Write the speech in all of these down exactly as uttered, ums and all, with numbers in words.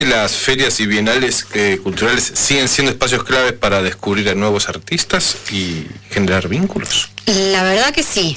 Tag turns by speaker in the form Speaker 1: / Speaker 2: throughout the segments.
Speaker 1: ¿Las ferias y bienales eh, culturales siguen siendo espacios claves para descubrir a nuevos artistas y generar vínculos?
Speaker 2: La verdad que sí.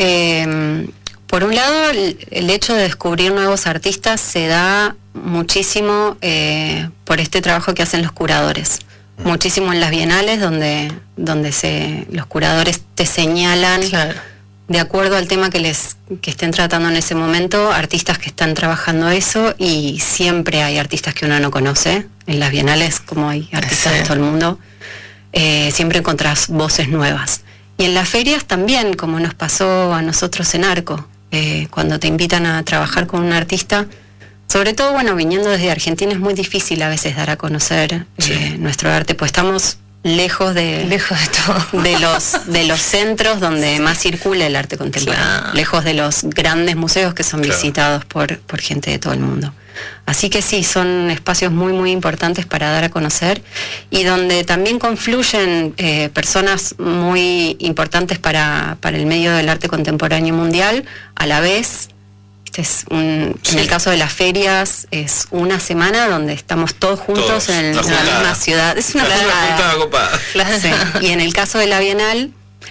Speaker 2: Eh, por un lado, el, el hecho de descubrir nuevos artistas se da muchísimo eh, por este trabajo que hacen los curadores. Mm. Muchísimo en las bienales, donde, donde se, los curadores te señalan... Claro. De acuerdo al tema que les que estén tratando en ese momento, artistas que están trabajando eso, y siempre hay artistas que uno no conoce. En las bienales, como hay artistas sí. de todo el mundo, eh, siempre encontrás voces nuevas. Y en las ferias también, como nos pasó a nosotros en Arco, eh, cuando te invitan a trabajar con un artista, sobre todo, bueno, viniendo desde Argentina es muy difícil a veces dar a conocer sí. eh, nuestro arte, pues estamos... lejos de
Speaker 3: lejos de todo,
Speaker 2: de los de los centros donde sí. más circula el arte contemporáneo, claro. lejos de los grandes museos que son claro. visitados por por gente de todo el mundo. Así que sí, son espacios muy muy importantes para dar a conocer, y donde también confluyen eh, personas muy importantes para para el medio del arte contemporáneo mundial a la vez. Es un, sí. En el caso de las ferias es una semana donde estamos todos juntos todos, en la misma ciudad. Es una
Speaker 1: copada.
Speaker 2: Sí. Y en el caso de la Bienal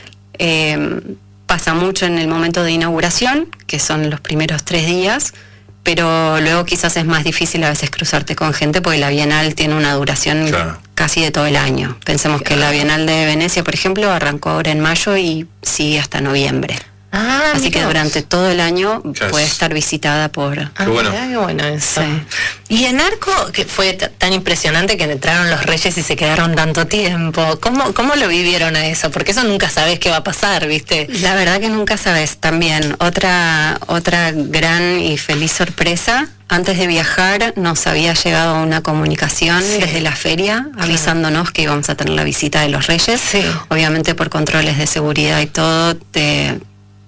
Speaker 2: eh, pasa mucho en el momento de inauguración, que son los primeros tres días, pero luego quizás es más difícil a veces cruzarte con gente, porque la Bienal tiene una duración claro. casi de todo el año. Pensemos claro. que la Bienal de Venecia, por ejemplo, arrancó ahora en mayo y sigue hasta noviembre. Ah, así que durante todo el año yes. puede estar visitada por...
Speaker 3: Ah, qué bueno. Mirá, qué bueno eso. Sí. Y en Arco, que fue t- tan impresionante que entraron los Reyes y se quedaron tanto tiempo, ¿cómo, cómo lo vivieron a eso? Porque eso nunca sabes qué va a pasar, ¿viste?
Speaker 2: La verdad que nunca sabes. También otra, otra gran y feliz sorpresa. Antes de viajar nos había llegado una comunicación sí. desde la feria avisándonos claro. que íbamos a tener la visita de los Reyes. Sí. Obviamente por controles de seguridad y todo, te...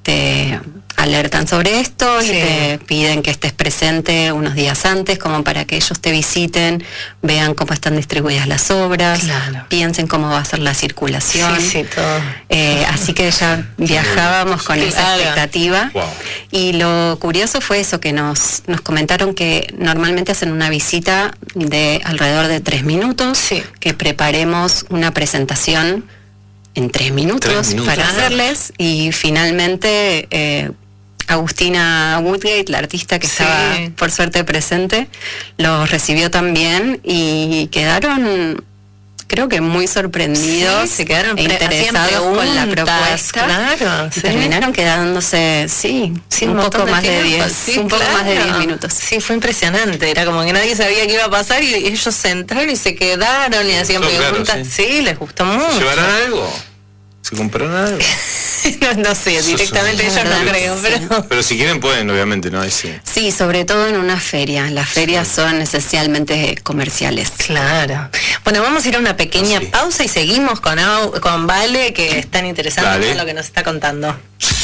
Speaker 2: te alertan sobre esto sí. y te piden que estés presente unos días antes, como para que ellos te visiten, vean cómo están distribuidas las obras, claro. piensen cómo va a ser la circulación.
Speaker 3: Sí, sí, todo.
Speaker 2: Eh, así que ya viajábamos con claro. esa expectativa. Wow. Y lo curioso fue eso, que nos, nos comentaron que normalmente hacen una visita de alrededor de tres minutos, sí. que preparemos una presentación en tres minutos, tres minutos para hacerles, y finalmente eh, Agustina Woodgate, la artista que sí. estaba por suerte presente, los recibió también y quedaron, creo que muy sorprendidos,
Speaker 3: sí, se quedaron
Speaker 2: e interesados con la propuesta,
Speaker 3: claro,
Speaker 2: y
Speaker 3: sí.
Speaker 2: terminaron quedándose, sí,
Speaker 3: sí
Speaker 2: un, un poco de más tiempo, de diez,
Speaker 3: sí,
Speaker 2: un
Speaker 3: claro.
Speaker 2: poco más de diez minutos.
Speaker 3: Sí, fue impresionante, era como que nadie sabía qué iba a pasar y ellos entraron y se quedaron y hacían
Speaker 1: no,
Speaker 3: preguntas,
Speaker 1: claro, sí.
Speaker 3: sí, les gustó mucho.
Speaker 1: ¿Llevarán algo? ¿Se compraron algo?
Speaker 3: no, no sé, directamente yo no creo, pero...
Speaker 1: Pero si quieren pueden, obviamente, ¿no? Ahí sí.
Speaker 2: Sí, sobre todo en una feria. Las ferias sí. son esencialmente comerciales.
Speaker 3: Claro. Bueno, vamos a ir a una pequeña sí. pausa y seguimos con, con Vale, que es tan interesante todo lo que nos está contando.